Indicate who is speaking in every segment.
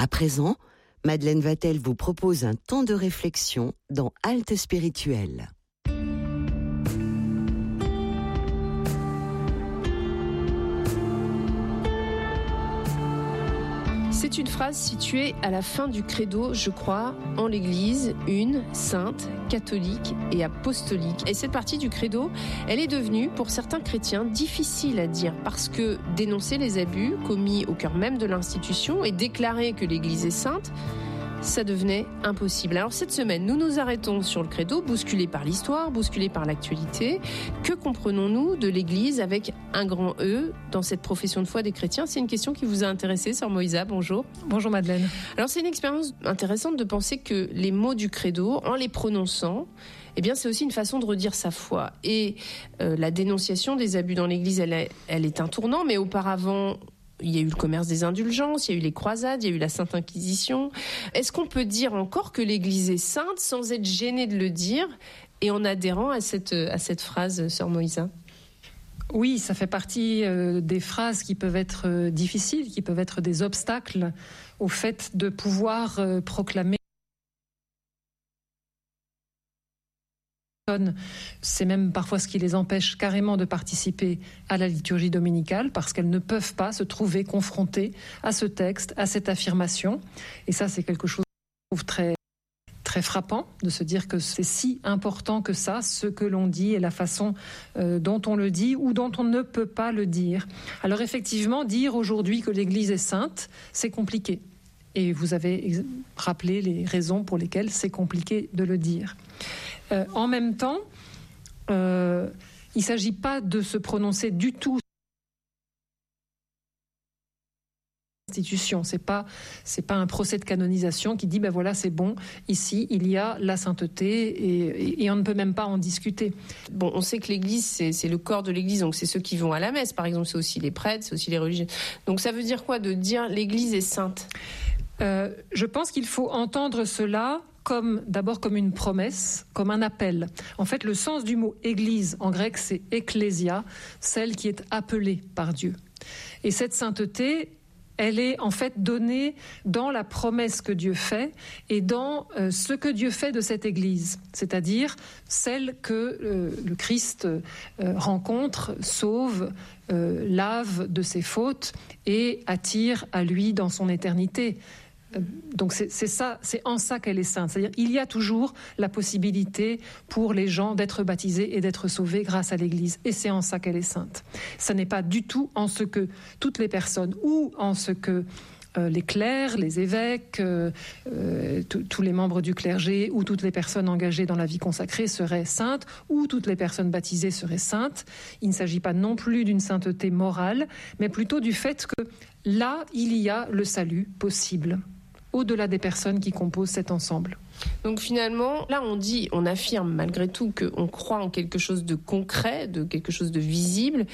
Speaker 1: À présent, Madeleine Vatel vous propose un temps de réflexion dans Halte spirituelle.
Speaker 2: C'est une phrase située à la fin du credo, je crois, en l'Église, une, sainte, catholique et apostolique. Et cette partie du credo, elle est devenue, pour certains chrétiens, difficile à dire parce que dénoncer les abus commis au cœur même de l'institution et déclarer que l'Église est sainte, ça devenait impossible. Alors cette semaine, nous nous arrêtons sur le credo, bousculés par l'histoire, bousculés par l'actualité. Que comprenons-nous de l'Église avec un grand E dans cette profession de foi des chrétiens? C'est une question qui vous a intéressé, Sœur Moïsa, bonjour.
Speaker 3: Bonjour Madeleine.
Speaker 2: Alors c'est une expérience intéressante de penser que les mots du credo, en les prononçant, eh bien, c'est aussi une façon de redire sa foi. Et la dénonciation des abus dans l'Église, elle est un tournant, mais auparavant, il y a eu le commerce des indulgences, il y a eu les croisades, il y a eu la Sainte Inquisition. Est-ce qu'on peut dire encore que l'Église est sainte sans être gêné de le dire et en adhérant à cette phrase, Sœur Moïsa?
Speaker 3: Oui, ça fait partie des phrases qui peuvent être difficiles, qui peuvent être des obstacles au fait de pouvoir proclamer. C'est même parfois ce qui les empêche carrément de participer à la liturgie dominicale parce qu'elles ne peuvent pas se trouver confrontées à ce texte, à cette affirmation. Et ça, c'est quelque chose que je trouve très, très frappant de se dire que c'est si important que ça, ce que l'on dit et la façon dont on le dit ou dont on ne peut pas le dire. Alors effectivement, dire aujourd'hui que l'Église est sainte, c'est compliqué. Et vous avez rappelé les raisons pour lesquelles c'est compliqué de le dire. En même temps, il ne s'agit pas de se prononcer du tout sur l'institution. C'est pas un procès de canonisation qui dit ben voilà, c'est bon, ici il y a la sainteté et on ne peut même pas en discuter.
Speaker 2: Bon, on sait que l'Église, c'est le corps de l'Église, donc c'est ceux qui vont à la messe, par exemple, c'est aussi les prêtres, c'est aussi les religieux. Donc ça veut dire quoi de dire l'Église est sainte?
Speaker 3: Je pense qu'il faut entendre cela d'abord comme une promesse, comme un appel. En fait, le sens du mot église en grec, c'est ecclésia, celle qui est appelée par Dieu. Et cette sainteté, elle est en fait donnée dans la promesse que Dieu fait et dans ce que Dieu fait de cette église, c'est-à-dire celle que le Christ rencontre, sauve, lave de ses fautes et attire à lui dans son éternité. Donc c'est ça, c'est en ça qu'elle est sainte. C'est-à-dire il y a toujours la possibilité pour les gens d'être baptisés et d'être sauvés grâce à l'Église. Et c'est en ça qu'elle est sainte. Ça n'est pas du tout en ce que toutes les personnes ou en ce que les clercs, les évêques, tous les membres du clergé ou toutes les personnes engagées dans la vie consacrée seraient saintes ou toutes les personnes baptisées seraient saintes. Il ne s'agit pas non plus d'une sainteté morale, mais plutôt du fait que là, il y a le salut possible, au-delà des personnes qui composent cet ensemble.
Speaker 2: Donc finalement, là on affirme malgré tout qu'on croit en quelque chose de concret, de quelque chose de visible.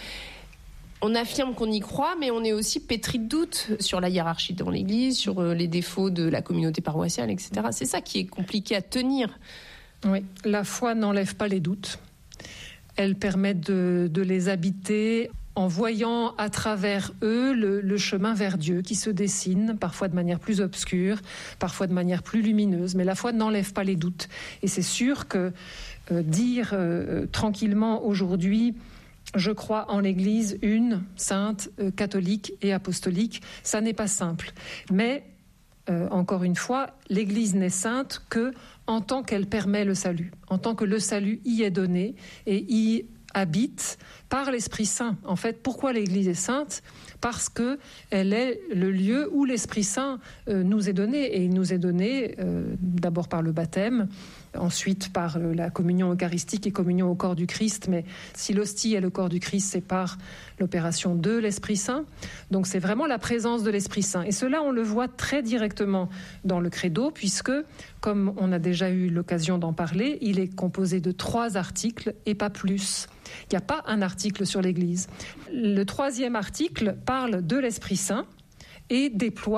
Speaker 2: On affirme qu'on y croit, mais on est aussi pétri de doutes sur la hiérarchie dans l'Église, sur les défauts de la communauté paroissiale, etc. C'est ça qui est compliqué à tenir.
Speaker 3: Oui, la foi n'enlève pas les doutes. Elle permet de les habiter en voyant à travers eux le chemin vers Dieu qui se dessine, parfois de manière plus obscure, parfois de manière plus lumineuse. Mais la foi n'enlève pas les doutes. Et c'est sûr que dire tranquillement aujourd'hui « je crois en l'Église une, sainte, catholique et apostolique », ça n'est pas simple. Mais, encore une fois, l'Église n'est sainte que en tant qu'elle permet le salut, en tant que le salut y est donné et y habite par l'Esprit Saint. En fait, pourquoi l'Église est sainte? Parce qu'elle est le lieu où l'Esprit Saint nous est donné. Et il nous est donné d'abord par le baptême, ensuite par la communion eucharistique et communion au corps du Christ. Mais si l'hostie est le corps du Christ, c'est par l'opération de l'Esprit Saint. Donc c'est vraiment la présence de l'Esprit Saint. Et cela, on le voit très directement dans le credo, puisque, comme on a déjà eu l'occasion d'en parler, il est composé de 3 articles et pas plus. Il n'y a pas un article sur l'Église. Le 3e article parle de l'Esprit Saint et déploie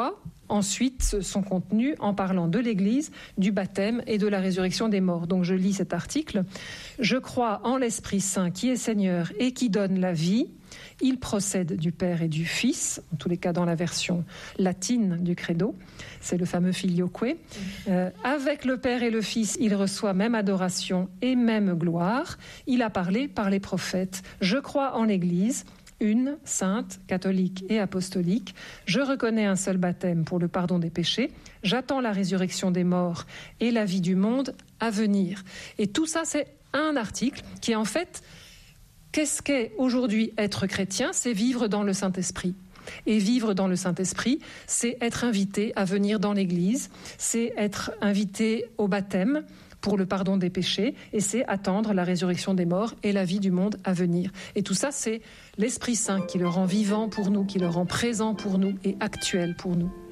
Speaker 3: ensuite son contenu en parlant de l'Église, du baptême et de la résurrection des morts. Donc je lis cet article. « Je crois en l'Esprit Saint qui est Seigneur et qui donne la vie. Il procède du Père et du Fils, en tous les cas dans la version latine du Credo, c'est le fameux Filioque. Avec le Père et le Fils, il reçoit même adoration et même gloire. Il a parlé par les prophètes. Je crois en l'Église, une, sainte, catholique et apostolique. Je reconnais un seul baptême pour le pardon des péchés. J'attends la résurrection des morts et la vie du monde à venir. » Et tout ça, c'est un article qui est en fait... Qu'est-ce qu'est aujourd'hui être chrétien ? C'est vivre dans le Saint-Esprit. Et vivre dans le Saint-Esprit, c'est être invité à venir dans l'Église, c'est être invité au baptême pour le pardon des péchés, et c'est attendre la résurrection des morts et la vie du monde à venir. Et tout ça, c'est l'Esprit Saint qui le rend vivant pour nous, qui le rend présent pour nous et actuel pour nous.